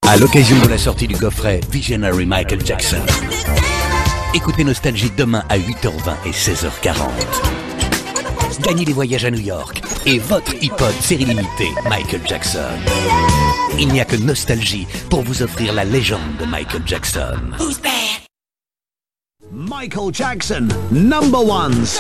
À l'occasion de la sortie du coffret Visionary Michael Jackson, écoutez Nostalgie demain à 8h20 et 16h40. Gagnez les voyages à New York et votre iPod série limitée Michael Jackson. Il n'y a que Nostalgie pour vous offrir la légende de Michael Jackson. Michael Jackson, #1.